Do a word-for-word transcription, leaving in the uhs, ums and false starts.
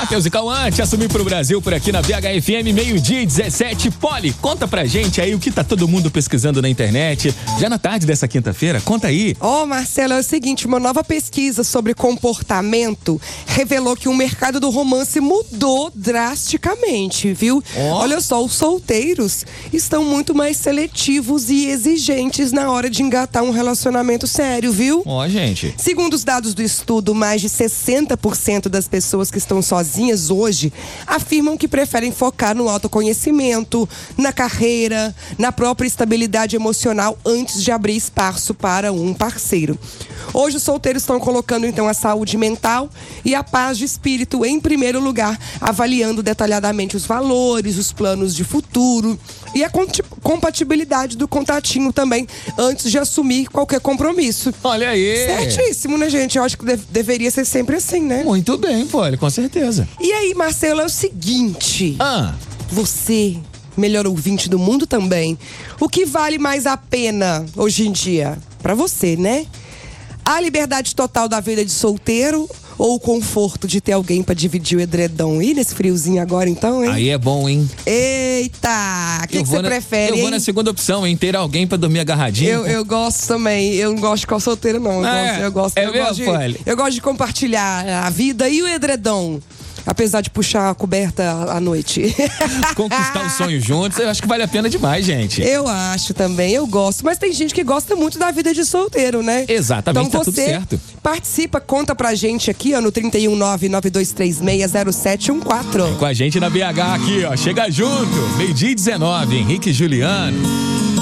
Matheus e Cauã, te assumir pro Brasil por aqui na B H F M, meio-dia e dezessete. Poli, conta pra gente aí o que tá todo mundo pesquisando na internet. Já na tarde dessa quinta-feira, conta aí. Ó, oh, Marcelo, é o seguinte, uma nova pesquisa sobre comportamento revelou que o mercado do romance mudou drasticamente, viu? Oh. Olha só, os solteiros estão muito mais seletivos e exigentes na hora de engatar um relacionamento sério, viu? Ó, oh, gente. Segundo os dados do estudo, mais de sessenta por cento das pessoas que estão sozinhas hoje afirmam que preferem focar no autoconhecimento, na carreira, na própria estabilidade emocional antes de abrir espaço para um parceiro. Hoje os solteiros estão colocando então a saúde mental e a paz de espírito em primeiro lugar, avaliando detalhadamente os valores, os planos de futuro e a compatibilidade do contatinho também antes de assumir qualquer compromisso. Olha aí! Certíssimo, né, gente? Eu acho que deve, deveria ser sempre assim, né? Muito bem, Poli, com certeza. E aí, Marcelo, é o seguinte. Ah. Você, melhor ouvinte do mundo também, o que vale mais a pena hoje em dia? Pra você, né? A liberdade total da vida de solteiro ou o conforto de ter alguém pra dividir o edredom? Ih, nesse friozinho agora então, hein? Aí é bom, hein? Eita! O que você prefere, Eu vou hein? na segunda opção, hein? Ter alguém pra dormir agarradinho. Eu, eu gosto também. Eu não gosto de ficar solteiro, não. Eu é, gosto, eu gosto, é eu mesmo, gosto de, Poli? eu gosto de compartilhar a vida e o edredom. Apesar de puxar a coberta à noite. Conquistar o sonho juntos, eu acho que vale a pena demais, gente. Eu acho também, eu gosto. Mas tem gente que gosta muito da vida de solteiro, né? Exatamente, então tá tudo certo. Participa, conta pra gente aqui, ó, no trinta e um, nove nove dois três seis, zero sete um quatro. Com a gente na B H aqui, ó. Chega junto. Meio-dia e dezenove, Henrique e Juliano.